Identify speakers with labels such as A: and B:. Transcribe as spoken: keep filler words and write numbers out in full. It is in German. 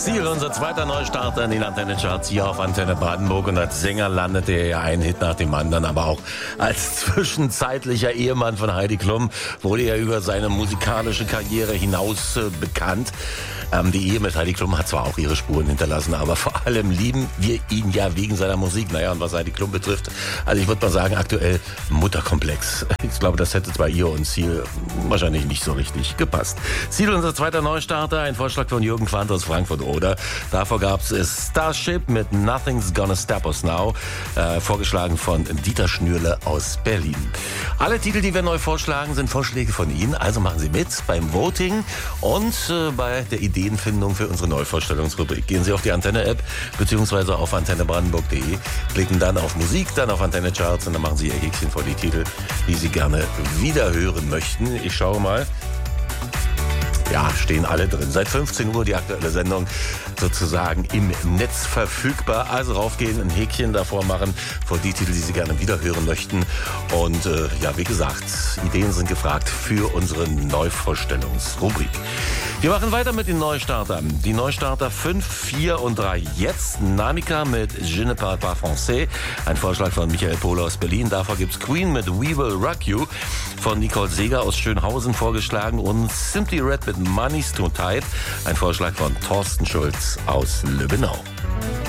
A: Seal, unser zweiter Neustarter in den Antenne-Charts hier auf Antenne Brandenburg. Und als Sänger landete er ja einen Hit nach dem anderen, aber auch als zwischenzeitlicher Ehemann von Heidi Klum wurde er über seine musikalische Karriere hinaus äh, bekannt. Ähm, die Ehe mit Heidi Klum hat zwar auch ihre Spuren hinterlassen, aber vor allem lieben wir ihn ja wegen seiner Musik. Naja, und was Heidi Klum betrifft, also ich würde mal sagen, aktuell Mutterkomplex. Ich glaube, das hätte bei ihr und Seal wahrscheinlich nicht so richtig gepasst. Seal, unser zweiter Neustarter, ein Vorschlag von Jürgen Quandt aus Frankfurt oder. Davor gab es Starship mit Nothing's Gonna Stop Us Now, äh, vorgeschlagen von Dieter Schnürle aus Berlin. Alle Titel, die wir neu vorschlagen, sind Vorschläge von Ihnen, also machen Sie mit beim Voting und äh, bei der Ideenfindung für unsere Neuvorstellungsrubrik. Gehen Sie auf die Antenne-App beziehungsweise auf antenne brandenburg punkt de, klicken dann auf Musik, dann auf Antenne Charts und dann machen Sie Ihr Häkchen vor die Titel, die Sie gerne wieder hören möchten. Ich schaue mal. Ja, stehen alle drin. Seit fünfzehn Uhr die aktuelle Sendung sozusagen im Netz verfügbar. Also raufgehen, ein Häkchen davor machen vor die Titel, die Sie gerne wieder hören möchten. Und äh, ja, wie gesagt, Ideen sind gefragt für unsere Neuvorstellungsrubrik. Wir machen weiter mit den Neustartern. Die Neustarter fünf, vier und drei jetzt. Namika mit Je ne parle pas français. Ein Vorschlag von Michael Pohle aus Berlin. Davor gibt's Queen mit We Will Rock You. Von Nicole Seeger aus Schönhausen vorgeschlagen. Und Simply Red mit Money's Too Tight. Ein Vorschlag von Thorsten Schulz aus Lübbenau.